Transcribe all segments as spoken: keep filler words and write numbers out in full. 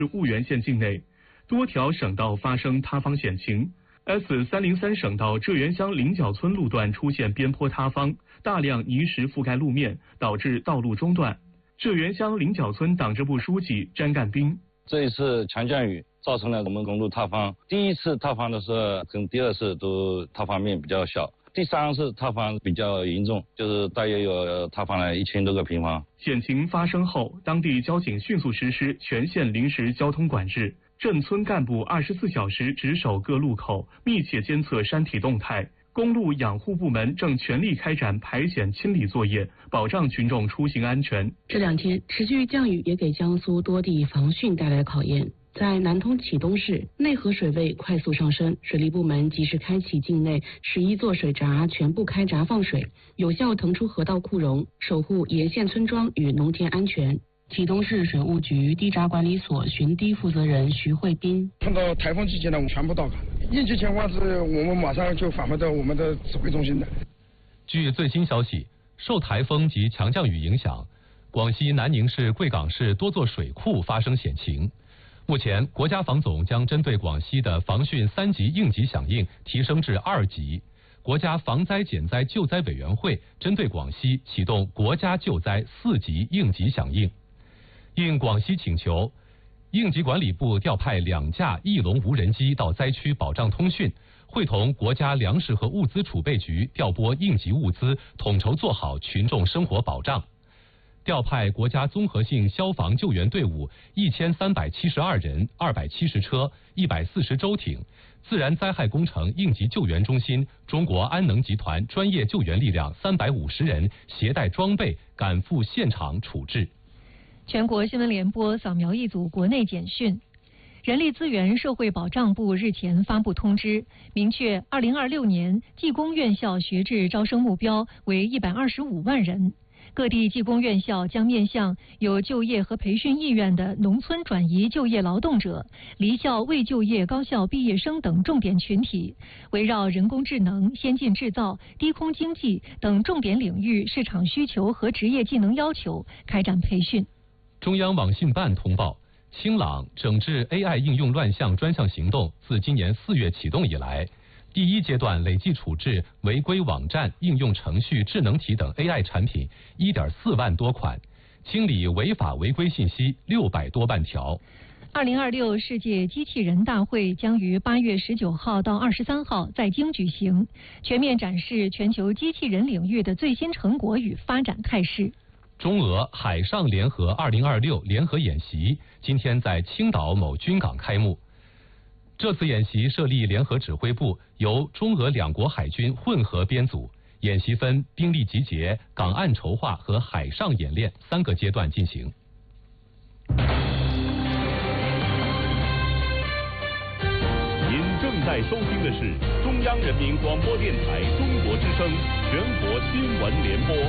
婺源县境内，多条省道发生塌方险情。S 三零三省道浙源乡菱角村路段出现边坡塌方，大量泥石覆盖路面，导致道路中断。浙源乡菱角村党支部书记詹干兵： 这一次强降雨造成了我们公路塌方，第一次塌方的时候跟第二次都塌方面比较小，第三次塌方比较严重，就是大约有塌方了一千多个平方。 险情发生后，当地交警迅速实施全县临时交通管制。镇村干部二十四小时值守各路口，密切监测山体动态。公路养护部门正全力开展排险清理作业，保障群众出行安全。 这两天持续降雨也给江苏多地防汛带来考验。在南通启东市，内河水位快速上升，水利部门及时开启境内十一座水闸全部开闸放水，有效腾出河道库容，守护沿线村庄与农田安全。启东市水务局堤闸管理所巡堤负责人徐慧斌： 碰到台风季节呢，我们全部到岗，应急情况是我们马上就返回到我们的指挥中心的。 据最新消息，受台风及强降雨影响，广西南宁市、贵港市多座水库发生险情。目前，国家防总将针对广西的防汛三级应急响应提升至二级。国家防灾减灾救灾委员会针对广西启动国家救灾四级应急响应。应广西请求，应急管理部调派两架翼龙无人机到灾区保障通讯，会同国家粮食和物资储备局调拨应急物资，统筹做好群众生活保障。调派国家综合性消防救援队伍一千三百七十二人、二百七十车、一百四十舟艇，自然灾害工程应急救援中心中国安能集团专业救援力量三百五十人，携带装备赶赴现场处置。 全国新闻联播扫描一组国内简讯。人力资源社会保障部日前发布通知，明确二零二六年技工院校学制招生目标为一百二十五万人。各地技工院校将面向有就业和培训意愿的农村转移就业劳动者、离校未就业高校毕业生等重点群体，围绕人工智能、先进制造、低空经济等重点领域市场需求和职业技能要求开展培训。 中央网信办通报，清朗整治 A I 应用乱象专项行动自今年四月启动以来，第一阶段累计处置违规网站、应用程序、智能体等 A I 产品 一点四万多款，清理违法违规信息六百多万条。 二零二六世界机器人大会将于八月十九号到二十三号在京举行，全面展示全球机器人领域的最新成果与发展态势。 中俄海上联合二零二六联合演习今天在青岛某军港开幕。这次演习设立联合指挥部，由中俄两国海军混合编组，演习分兵力集结、港岸筹划和海上演练三个阶段进行。 您正在收听的是中央人民广播电台中国之声全国新闻联播。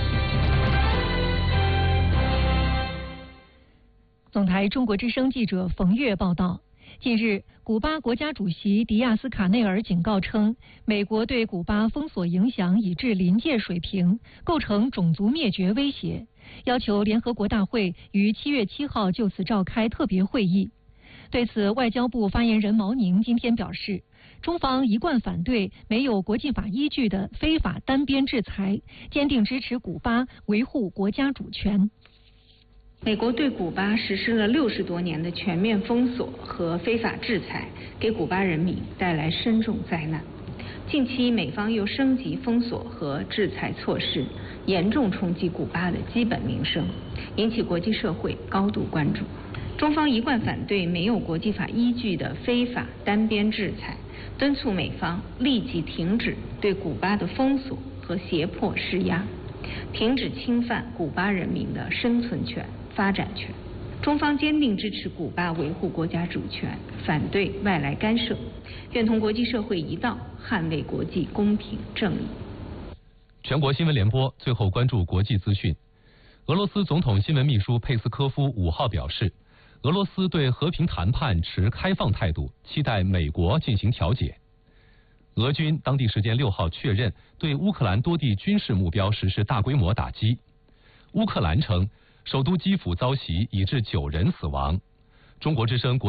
总台中国之声记者冯月报道，近日，古巴国家主席迪亚斯卡内尔警告称，美国对古巴封锁影响已至临界水平，构成种族灭绝威胁，要求联合国大会于七月七号就此召开特别会议。对此，外交部发言人毛宁今天表示，中方一贯反对没有国际法依据的非法单边制裁，坚定支持古巴维护国家主权。 美国对古巴实施了六十多年的全面封锁和非法制裁，给古巴人民带来深重灾难。近期美方又升级封锁和制裁措施，严重冲击古巴的基本民生，引起国际社会高度关注。中方一贯反对没有国际法依据的非法单边制裁，敦促美方立即停止对古巴的封锁和胁迫施压，停止侵犯古巴人民的生存权、发展权。中方坚定支持古巴维护国家主权，反对外来干涉，愿同国际社会一道捍卫国际公平正义。 全国新闻联播最后关注国际资讯。俄罗斯总统新闻秘书佩斯科夫五号表示，俄罗斯对和平谈判持开放态度，期待美国进行调解。俄军当地时间六号确认对乌克兰多地军事目标实施大规模打击。乌克兰称，首都基辅遭袭，已致九人死亡。中国之声国